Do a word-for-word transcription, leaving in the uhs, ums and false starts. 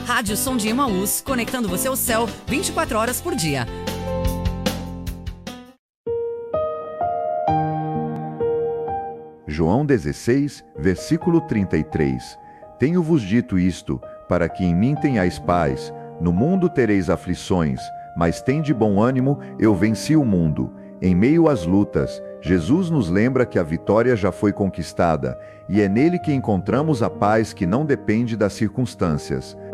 Rádio Som de Emaús, conectando você ao céu vinte e quatro horas por dia. João dezesseis, versículo trinta e três. Tenho-vos dito isto, para que em mim tenhais paz. No mundo tereis aflições, mas tende bom ânimo, eu venci o mundo. Em meio às lutas, Jesus nos lembra que a vitória já foi conquistada, e é nele que encontramos a paz que não depende das circunstâncias.